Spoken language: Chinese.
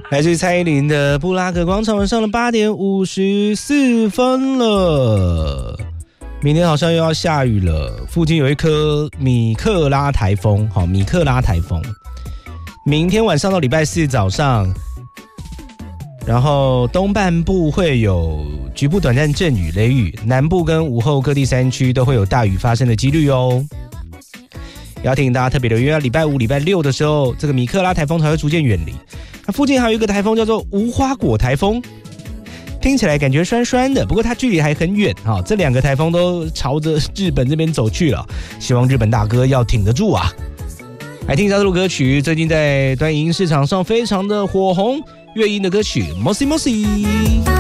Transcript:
来自于蔡依林的布拉格广场，晚上的8点54分了。明天好像又要下雨了，附近有一颗米克拉台风，好，米克拉台风，明天晚上到礼拜4早上，然后东半部会有局部短暂阵雨、雷雨，南部跟午后各地山区都会有大雨发生的几率哦。也要提醒大家特别留意，礼拜5、礼拜6的时候，这个米克拉台风才会逐渐远离。那附近还有一个台风叫做无花果台风。听起来感觉酸酸的，不过它距离还很远哈。这2个台风都朝着日本这边走去了，希望日本大哥要挺得住啊！来听一下这首歌曲，最近在短影音市场上非常的火红，乐音的歌曲《Mossy Mossy》。